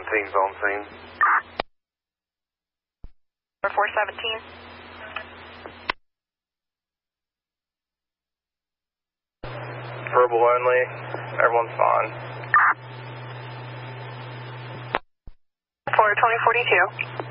417's on scene. 417. Verbal only. Everyone's fine. 42042.